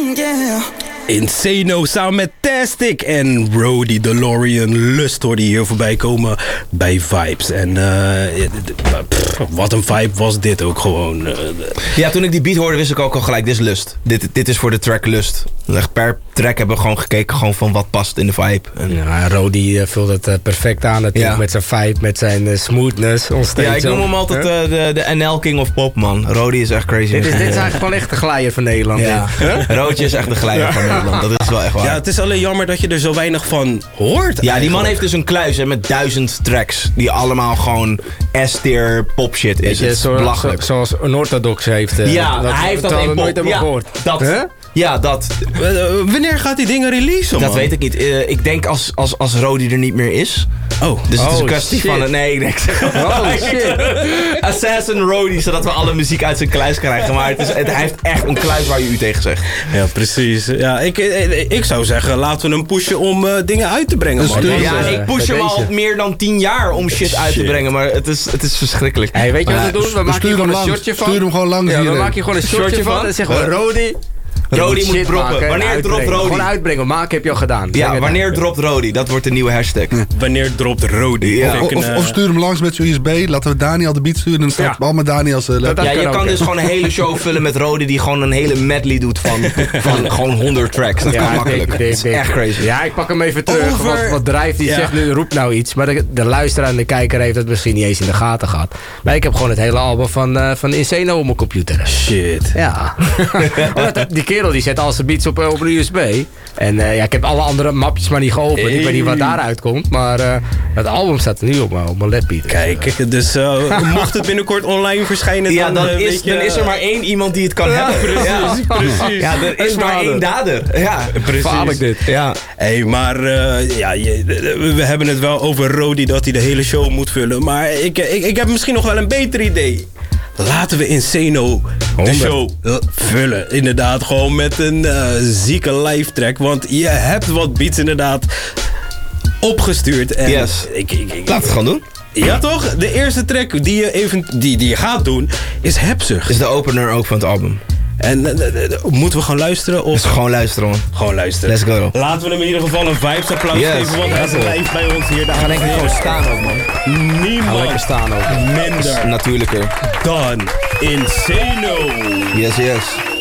Yeah. Insano samen met Tastic en Roddy DeLorean. Lust hoorde hier voorbij komen bij Vibes. En wat een vibe was dit ook gewoon. Ja, toen ik die beat hoorde wist ik ook al gelijk, dit is Lust. Dit is voor de track Lust. Echt per track hebben we gewoon gekeken gewoon van wat past in de vibe. En ja, Roddy vult het perfect aan natuurlijk met zijn vibe, met zijn smoothness. Ja, ik noem hem altijd de NL King of Pop, man. Roddy is echt crazy. Dit is eigenlijk gewoon echt de glijer van Nederland. Ja. Rodje is echt de glijer van Nederland. Dat is wel echt waar. Ja, het is alleen jammer dat je er zo weinig van hoort. Ja, die man heeft dus een kluis met 1000 tracks. Die allemaal gewoon S-tier pop shit is. Het is belachelijk. Zoals een orthodox heeft. Hij heeft dat in pop. nooit hebben gehoord. Dat. Huh? Ja, dat. Wanneer gaat die dingen releasen, man? Dat weet ik niet. Ik denk als Roddy er niet meer is. Oh. Dus het is een kwestie van een... Nee, ik zeg... Oh, shit. Assassin Roddy, zodat we alle muziek uit zijn kluis krijgen. Maar hij heeft echt een kluis waar je u tegen zegt. Ja, precies. Ja, ik zou zeggen, laten we hem pushen om dingen uit te brengen, man. Ja, ik push hem al meer dan 10 jaar om shit uit te brengen. Maar het is verschrikkelijk. Hey, weet je wat we doen? We maken hier gewoon een shotje van. Stuur hem gewoon langs hier. We maken hier gewoon een shotje van. Dan zeggen we Roddy. Roddy moet droppen. Wanneer dropt Roddy? Gewoon uitbrengen. Maken heb je al gedaan. Ja, wanneer dropt Roddy? Dat wordt de nieuwe hashtag. Wanneer dropt Roddy? Ja. Of stuur hem langs met zijn USB. Laten we Daniel de beat sturen. En dan staat al met Daniels laptop. Ja, je kan dus gewoon een hele show vullen met Roddy die gewoon een hele medley doet van gewoon 100 tracks. Dat kan makkelijk. Dat is echt crazy. Ja, ik pak hem even terug. Wat drijft die zegt nu, roept nou iets. Maar de luisteraar en de kijker heeft het misschien niet eens in de gaten gehad. Maar ik heb gewoon het hele album van Insano op mijn computer. Shit. Ja. Die kerel die zet al zijn beats op een USB. En ik heb alle andere mapjes maar niet geopend. Ik weet niet wat daaruit komt. Maar het album staat er nu op mijn laptop. Kijk, dus mocht het binnenkort online verschijnen... Ja, dan is er maar één iemand die het kan hebben. Precies. Ja, er is maar één dader. Ja, precies. Gevaarlijk dit. Ja. Hey, maar we hebben het wel over Roddy dat hij de hele show moet vullen. Maar ik heb misschien nog wel een beter idee. Laten we Insano de show vullen. Inderdaad, gewoon met een zieke live track. Want je hebt wat beats inderdaad opgestuurd. En yes. Laat het gewoon doen. Ja toch? De eerste track die je gaat doen is Hebzucht. Is de opener ook van het album. En moeten we gewoon luisteren? Of? Dus gewoon luisteren, man. Gewoon luisteren. Let's go. Laten we hem in ieder geval een vibes applaus geven. Want hij is live bij ons hier. Ga denk ik gewoon staan ook, man. Niemand lekker staan ook. Minder natuurlijker dan Insano. Yes.